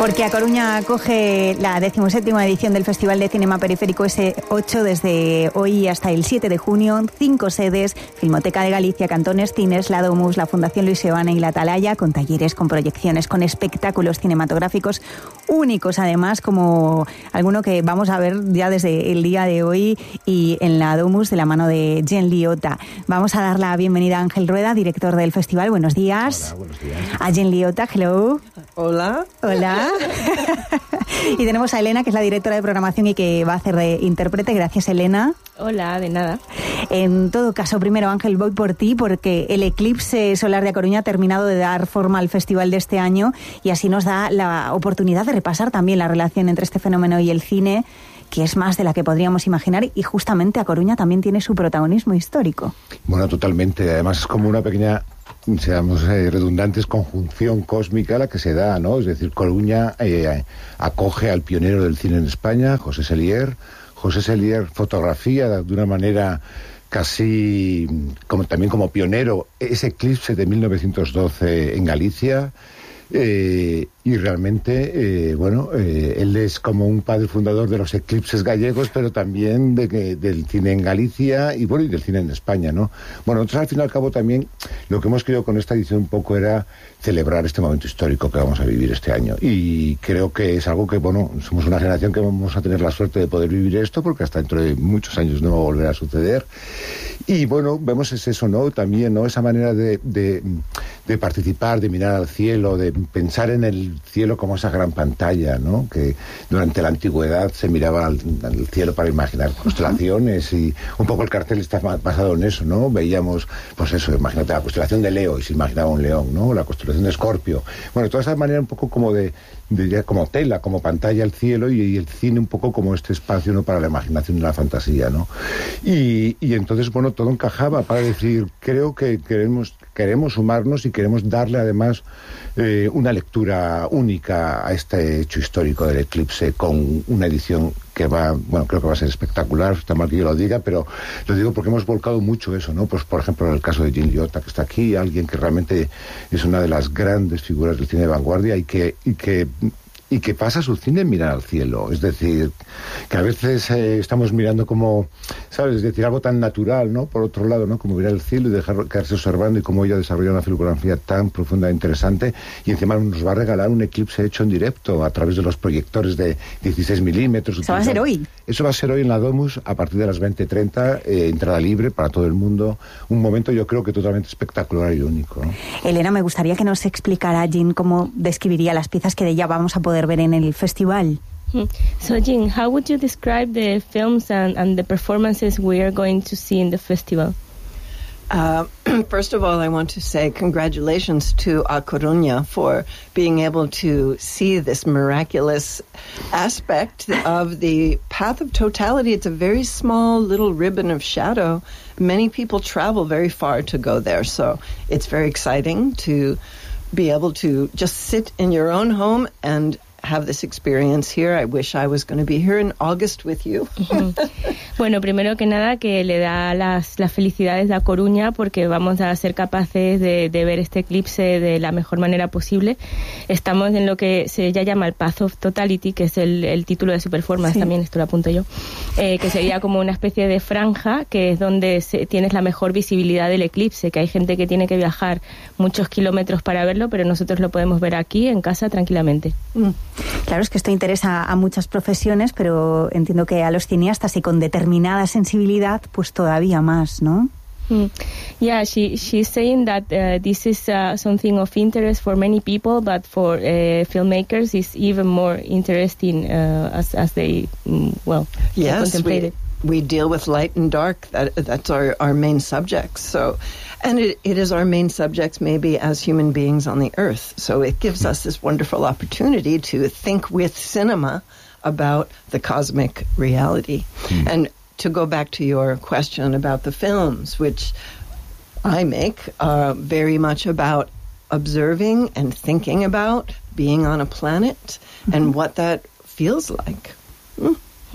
Porque A Coruña acoge la 17ª edición del Festival de Cinema Periférico S8 desde hoy hasta el 7 de junio. 5 sedes: Filmoteca de Galicia, Cantones Cines, la Domus, la Fundación Luis Seoane y la Atalaya, con talleres, con proyecciones, con espectáculos cinematográficos únicos, además, como alguno que vamos a ver ya desde el día de hoy y en la Domus de la mano de Jen Liotta. Vamos a dar la bienvenida a Ángel Rueda, director del festival. Buenos días. Hola, buenos días. A Jen Liotta, hello. Hola. Hola. Y tenemos a Elena, que es la directora de programación y que va a hacer de intérprete. Gracias, Elena. Hola, de nada. En todo caso, primero, Ángel, voy por ti, porque el eclipse solar de A Coruña ha terminado de dar forma al festival de este año y así nos da la oportunidad de repasar también la relación entre este fenómeno y el cine, que es más de la que podríamos imaginar, y justamente A Coruña también tiene su protagonismo histórico. Bueno, totalmente. Además es como una pequeña, seamos redundantes, conjunción cósmica la que se da, ¿no? Es decir, Coruña acoge al pionero del cine en España, José Selier. José Selier fotografía de una manera casi también como pionero ese eclipse de 1912 en Galicia. Y realmente, él es como un padre fundador de los eclipses gallegos, pero también del cine en Galicia y del cine en España, ¿no? Bueno, nosotros al fin y al cabo también lo que hemos querido con esta edición un poco era celebrar este momento histórico que vamos a vivir este año. Y creo que es algo que, somos una generación que vamos a tener la suerte de poder vivir esto, porque hasta dentro de muchos años no va a volver a suceder. Y vemos eso, ¿no? También, ¿no? Esa manera de participar, de mirar al cielo, de pensar en el cielo como esa gran pantalla, ¿no? Que durante la antigüedad se miraba al cielo para imaginar constelaciones, y un poco el cartel está basado en eso, ¿no? Veíamos, imagínate la constelación de Leo y se imaginaba un león, ¿no? La constelación de Escorpio. Bueno, toda esa manera un poco como como tela, como pantalla al cielo, y el cine un poco como este espacio, ¿no? Para la imaginación y la fantasía, ¿no? Y entonces, todo encajaba para decir, creo que queremos sumarnos y queremos darle además una lectura única a este hecho histórico del eclipse, con una edición que creo que va a ser espectacular. Está mal que yo lo diga, pero lo digo porque hemos volcado mucho eso, ¿no? Pues por ejemplo en el caso de Jen Liotta, que está aquí, alguien que realmente es una de las grandes figuras del cine de vanguardia y que pasa su cine en mirar al cielo. Es decir, que a veces estamos mirando como, ¿sabes? Es decir, algo tan natural, ¿no? Por otro lado, ¿no? Como mirar el cielo y dejar quedarse observando, y cómo ella desarrolla una filmografía tan profunda e interesante, y encima nos va a regalar un eclipse hecho en directo a través de los proyectores de 16 milímetros. ¿Eso va a ser hoy? Eso va a ser hoy en la Domus a partir de las 20:30, entrada libre para todo el mundo. Un momento, yo creo que totalmente espectacular y único, ¿no? Elena, me gustaría que nos explicara, Jen, cómo describiría las piezas que de ella vamos a poder ver en el festival. So, Jen, how would you describe the films and the performances we are going to see in the festival? First of all, I want to say congratulations to A Coruña for being able to see this miraculous aspect of the path of totality. It's a very small little ribbon of shadow. Many people travel very far to go there, so it's very exciting to be able to just sit in your own home and have this experience here. I wish I was going to be here in August with you. Bueno, primero que nada, que le da las felicidades a Coruña, porque vamos a ser capaces de ver este eclipse de la mejor manera posible. Estamos en lo que se ya llama el Path of Totality, que es el título de su performance, sí. También esto lo apunto yo, que sería como una especie de franja, que es donde tienes la mejor visibilidad del eclipse, que hay gente que tiene que viajar muchos kilómetros para verlo, pero nosotros lo podemos ver aquí en casa tranquilamente. Claro, es que esto interesa a muchas profesiones, pero entiendo que a los cineastas y con determinada sensibilidad, pues todavía más, ¿no? Yeah, she's saying that this is something of interest for many people, but for filmmakers it's even more interesting as they contemplate it. We deal with light and dark. That's our main subjects. So, and it is our main subjects maybe as human beings on the earth. So it gives us this wonderful opportunity to think with cinema about the cosmic reality. And to go back to your question about the films, which I make, very much about observing and thinking about being on a planet and what that feels like.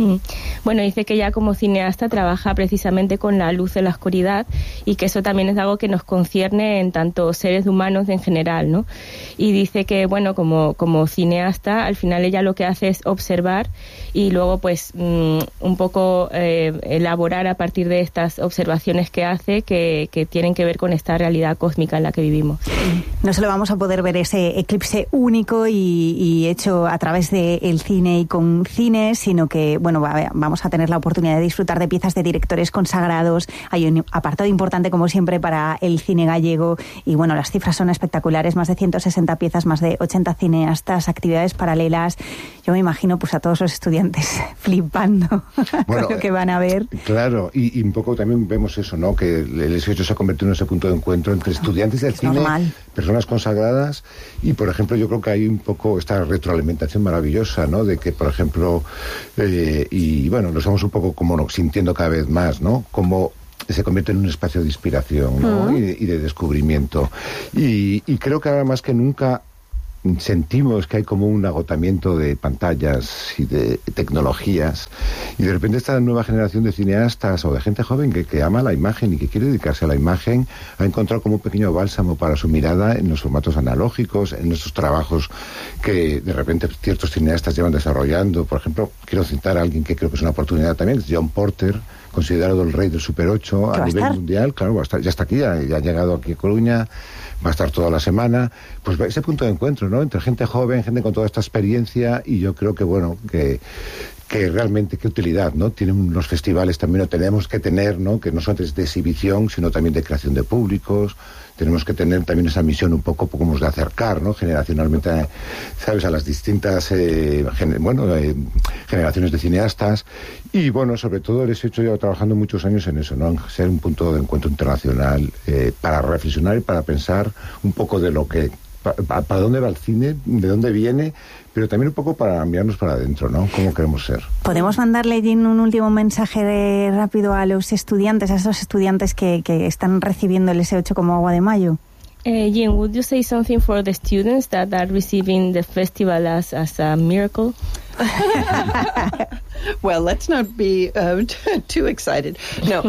Bueno, dice que ya como cineasta trabaja precisamente con la luz de la oscuridad y que eso también es algo que nos concierne en tanto seres humanos en general, ¿no? Y dice que, bueno, como cineasta, al final ella lo que hace es observar y luego pues un poco elaborar a partir de estas observaciones que hace que tienen que ver con esta realidad cósmica en la que vivimos. No solo vamos a poder ver ese eclipse único y hecho a través del cine y con cine, sino que, bueno, vamos a tener la oportunidad de disfrutar de piezas de directores consagrados. Hay un apartado importante, como siempre, para el cine gallego y, bueno, las cifras son espectaculares, más de 160 piezas, más de 80 cineastas, actividades paralelas. Yo me imagino pues a todos los estudiantes flipando con lo que van a ver. Claro, y un poco también vemos eso, ¿no? Que el S8 se ha convertido en ese punto de encuentro entre estudiantes del cine, personas consagradas, y por ejemplo yo creo que hay un poco esta retroalimentación maravillosa, ¿no? De que, por ejemplo, y bueno, lo estamos un poco como sintiendo cada vez más, ¿no? Como se convierte en un espacio de inspiración, ¿no? Y de descubrimiento. Y creo que ahora más que nunca sentimos que hay como un agotamiento de pantallas y de tecnologías, y de repente esta nueva generación de cineastas o de gente joven que ama la imagen y que quiere dedicarse a la imagen ha encontrado como un pequeño bálsamo para su mirada en los formatos analógicos, en esos trabajos que de repente ciertos cineastas llevan desarrollando. Por ejemplo, quiero citar a alguien que creo que es una oportunidad también, es John Porter, considerado el rey del Super 8 a nivel mundial. Claro, va a estar, ya está aquí, ya ha llegado aquí a Coruña, va a estar toda la semana. Pues ese punto de encuentro, ¿no? Entre gente joven, gente con toda esta experiencia, y yo creo que, bueno, que realmente qué utilidad, ¿no? Tienen los festivales, también lo tenemos que tener, ¿no? Que no solo es de exhibición, sino también de creación de públicos. Tenemos que tener también esa misión un poco como de acercar, ¿no? Generacionalmente, ¿sabes? A las distintas generaciones de cineastas. Y bueno, sobre todo les he hecho yo trabajando muchos años en eso, ¿no? En ser un punto de encuentro internacional para reflexionar y para pensar un poco de lo que para dónde va el cine, de dónde viene, pero también un poco para mirarnos para adentro, ¿no? ¿Cómo queremos ser? ¿Podemos mandarle, Jean, un último mensaje rápido a los estudiantes, a esos estudiantes que están recibiendo el S8 como agua de mayo? Jean, would you say something for the students that are receiving the festival as a miracle? Well, let's not be too excited. No,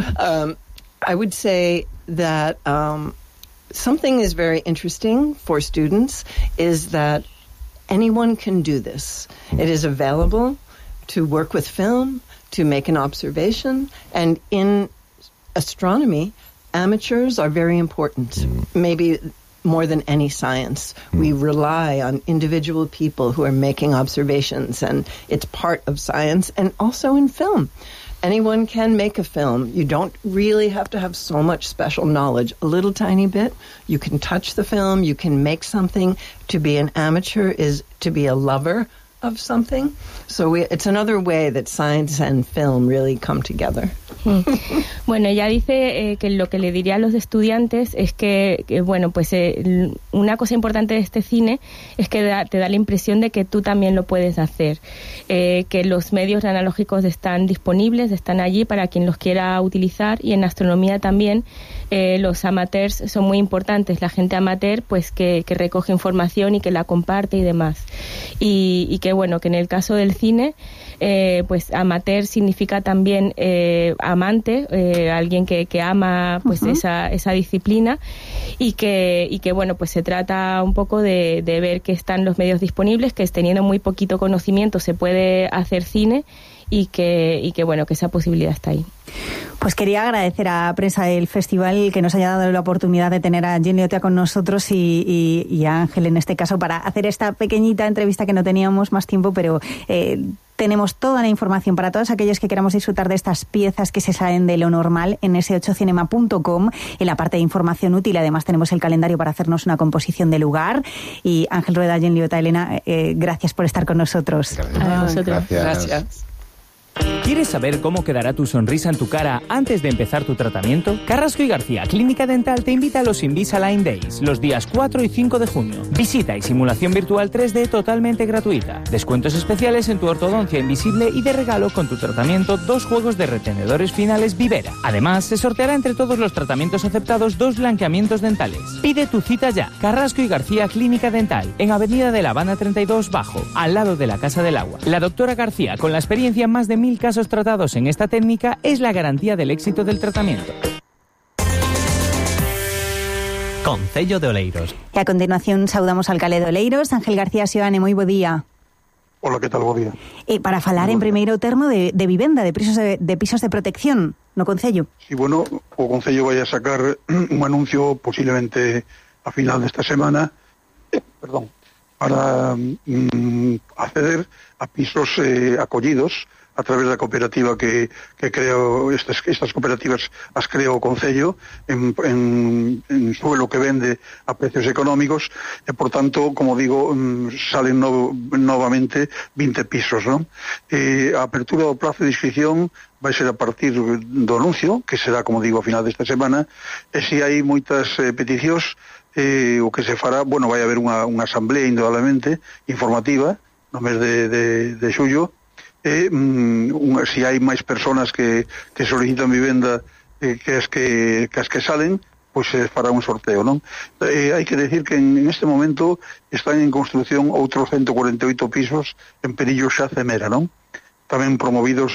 I would say that something is very interesting for students is that anyone can do this. It is available to work with film, to make an observation, and in astronomy, amateurs are very important, maybe more than any science. We rely on individual people who are making observations, and it's part of science, and also in film. Anyone can make a film. You don't really have to have so much special knowledge. A little tiny bit. You can touch the film. You can make something. To be an amateur is to be a lover of something. So it's another way that science and film really come together. Bueno, ella dice que lo que le diría a los estudiantes es que bueno, pues una cosa importante de este cine es que te da la impresión de que tú también lo puedes hacer, que los medios analógicos están disponibles, están allí para quien los quiera utilizar, y en astronomía también los amateurs son muy importantes, la gente amateur pues que recoge información y que la comparte y demás, y que bueno, que en el caso del cine pues amateur significa también amante, alguien que ama pues esa disciplina, y que bueno, pues se trata un poco de ver que están los medios disponibles, que teniendo muy poquito conocimiento se puede hacer cine, y que bueno, que esa posibilidad está ahí. Pues quería agradecer a prensa del festival que nos haya dado la oportunidad de tener a Jean Liotta con nosotros y a Ángel en este caso para hacer esta pequeñita entrevista que no teníamos más tiempo, pero tenemos toda la información para todos aquellos que queramos disfrutar de estas piezas que se salen de lo normal en s8cinema.com, en la parte de información útil. Además tenemos el calendario para hacernos una composición de lugar. Y Ángel Rueda, Jean Liotta, Elena, gracias por estar con nosotros. Gracias. A vosotros. Gracias. ¿Quieres saber cómo quedará tu sonrisa en tu cara antes de empezar tu tratamiento? Carrasco y García Clínica Dental te invita a los Invisalign Days, los días 4 y 5 de junio. Visita y simulación virtual 3D totalmente gratuita. Descuentos especiales en tu ortodoncia invisible y de regalo con tu tratamiento 2 juegos de retenedores finales Vivera. Además, se sorteará entre todos los tratamientos aceptados 2 blanqueamientos dentales. Pide tu cita ya. Carrasco y García Clínica Dental, en Avenida de La Habana 32 Bajo, al lado de la Casa del Agua. La doctora García, con la experiencia en más de 1000 casos tratados en esta técnica, es la garantía del éxito del tratamiento. Concello de Oleiros. Y a continuación saudamos al alcalde de Oleiros, Ángel García Seoane, moi bo día. Hola, que tal, bo día. Para falar en primeiro termo de vivenda, de pisos de protección no Concello. Sí, bueno, o Concello vai a sacar un anuncio posiblemente a final desta semana, para acceder a pisos acollidos a través da cooperativa que creo, estas cooperativas as creo o Concello en suelo que vende a precios económicos e, por tanto, como digo, salen novamente 20 pisos, ¿no? A apertura do plazo de inscripción vai ser a partir do anuncio, que será, como digo, a final desta semana, e se hai moitas peticións, o que se fará, bueno, vai haber unha asamblea indudablemente informativa no mes de xullo, se hai máis persoas que solicitan vivenda que as que salen, pois se fará un sorteo, non? Hai que decir que en este momento están en construción outros 148 pisos en Perillo xa Cemera, non? Tamén promovidos